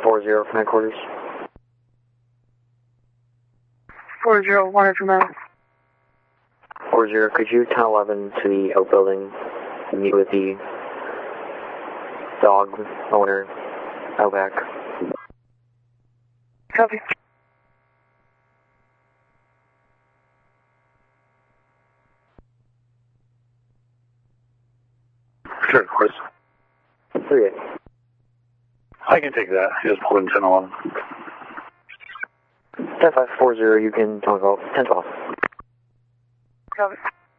1040 from headquarters. 401 from that. 40, could you 1011 to the Oak Building and meet with the dog owner out back? Copy. Sure, of course. 38. I can take that. Just pull in 1011. 10540, you can talk about 1012. Copy.